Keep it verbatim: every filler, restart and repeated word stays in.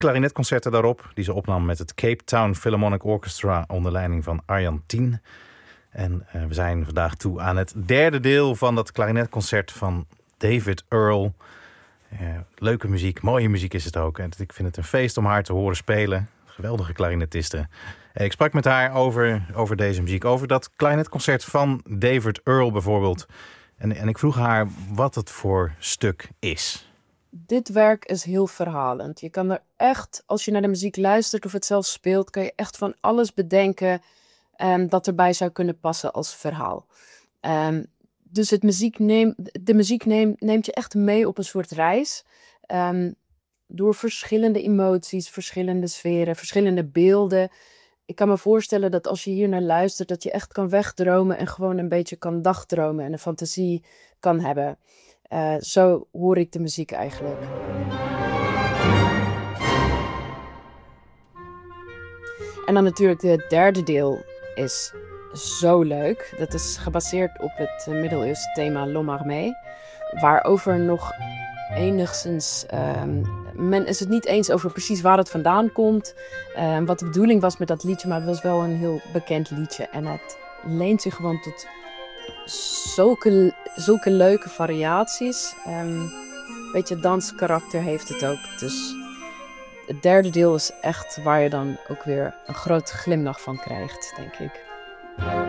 klarinetconcerten daarop, die ze opnam met het Cape Town Philharmonic Orchestra onder leiding van Arjan Tien. En uh, we zijn vandaag toe aan het derde deel van dat klarinetconcert van David Earl. Uh, leuke muziek, mooie muziek is het ook. En ik vind het een feest om haar te horen spelen. Geweldige klarinetiste. Uh, ik sprak met haar over, over deze muziek, over dat klarinetconcert van David Earl bijvoorbeeld. En, en ik vroeg haar wat het voor stuk is. Dit werk is heel verhalend. Je kan er echt, als je naar de muziek luistert of het zelf speelt, kan je echt van alles bedenken um, dat erbij zou kunnen passen als verhaal. Um, dus het muziek neem, de muziek neem, neemt je echt mee op een soort reis. Um, door verschillende emoties, verschillende sferen, verschillende beelden. Ik kan me voorstellen dat als je hier naar luistert, dat je echt kan wegdromen en gewoon een beetje kan dagdromen en een fantasie kan hebben. Uh, zo hoor ik de muziek eigenlijk. En dan natuurlijk het derde deel is zo leuk. Dat is gebaseerd op het middeleeuwse thema L'Homme Armé. Waarover nog enigszins... Um, men is het niet eens over precies waar het vandaan komt. Um, wat de bedoeling was met dat liedje. Maar het was wel een heel bekend liedje. En het leent zich gewoon tot zulke, zulke leuke variaties. Een um, beetje danskarakter heeft het ook. Dus het derde deel is echt waar je dan ook weer een grote glimlach van krijgt, denk ik.